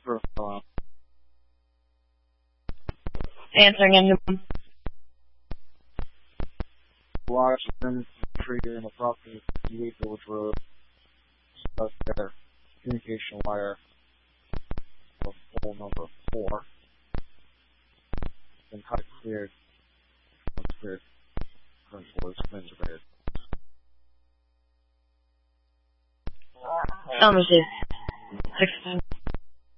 profile. Answering in Washington Tree in the property of 58 Village Road. Stuck there. Communication wire of pole number 4. Been cut cleared. Cleared. Current voice cleared. Elm receive. 6